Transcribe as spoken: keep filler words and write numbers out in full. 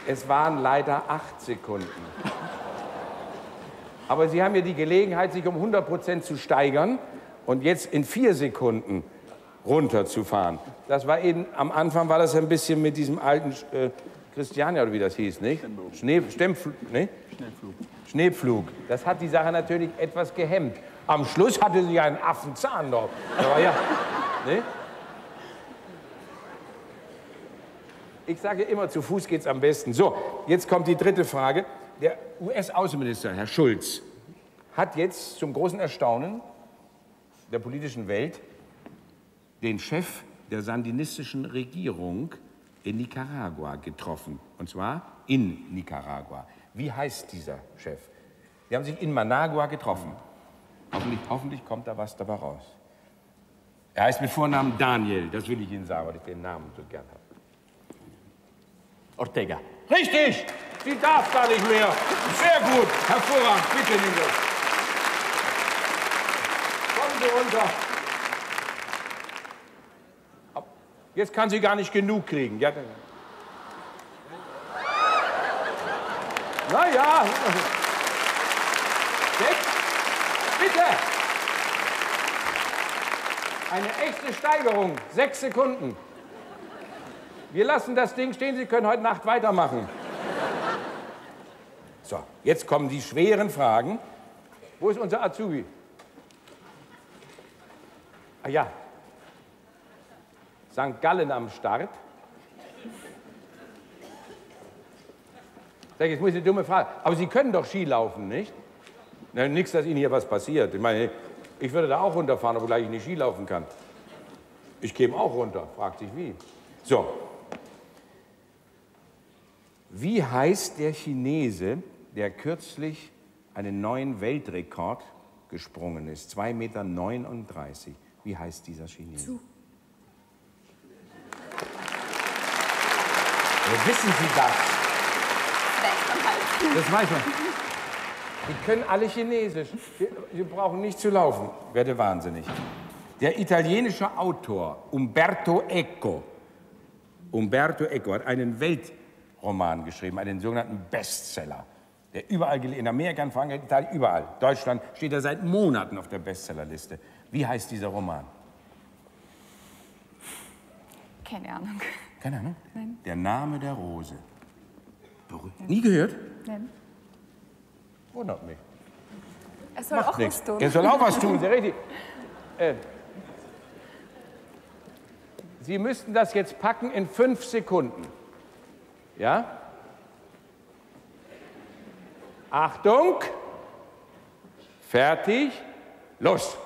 Es waren leider acht Sekunden. Aber Sie haben ja die Gelegenheit, sich um hundert Prozent zu steigern und jetzt in vier Sekunden runterzufahren. Das war eben, am Anfang war das ein bisschen mit diesem alten äh, Christiania, oder wie das hieß, nicht? Schnee, Stemmflug, ne? Schnellflug. Schneepflug. Das hat die Sache natürlich etwas gehemmt. Am Schluss hatte sie einen Affenzahn noch. Aber ja, ne? Ich sage immer, zu Fuß geht's am besten. So, jetzt kommt die dritte Frage. Der U S-Außenminister, Herr Schulz, hat jetzt zum großen Erstaunen der politischen Welt den Chef der sandinistischen Regierung in Nicaragua getroffen. Und zwar in Nicaragua. Wie heißt dieser Chef? Die haben sich in Managua getroffen. Hoffentlich, hoffentlich kommt da was dabei raus. Er heißt mit Vornamen Daniel. Das will ich Ihnen sagen, weil ich den Namen so gern habe. Ortega. Richtig! Sie darf da nicht mehr. Sehr gut. Hervorragend. Bitte, Nico. Kommen Sie runter. Jetzt kann sie gar nicht genug kriegen. Ja. Na ja. Sechs. Bitte. Eine echte Steigerung. Sechs Sekunden. Wir lassen das Ding stehen. Sie können heute Nacht weitermachen. So, jetzt kommen die schweren Fragen. Wo ist unser Azubi? Ah ja. Sankt Gallen am Start. Sag ich, jetzt muss ich eine dumme Frage. Aber Sie können doch Ski laufen, nicht? Na, nix, dass Ihnen hier was passiert. Ich meine, ich würde da auch runterfahren, obwohl ich nicht Ski laufen kann. Ich käme auch runter, fragt sich wie. So. Wie heißt der Chinese, der kürzlich einen neuen Weltrekord gesprungen ist? zwei Meter neununddreißig. Wie heißt dieser Chinese? Zu. Ja, wissen Sie das? Das weiß man. Die können alle Chinesisch. Sie, Sie brauchen nicht zu laufen. Ich werde wahnsinnig. Der italienische Autor Umberto Eco, Umberto Eco hat einen Weltroman geschrieben, einen sogenannten Bestseller, der überall gelesen, in Amerika, in Frankreich, Italien, überall. Deutschland steht er seit Monaten auf der Bestsellerliste. Wie heißt dieser Roman? Keine Ahnung. Keine Ahnung? Nein. Der Name der Rose. Nie gehört? Nein. Wundert mich. Er soll Macht auch nichts. was tun. Er soll auch was tun, sehr richtig. Äh, Sie müssten das jetzt packen in fünf Sekunden. Ja? Achtung! Fertig! Los!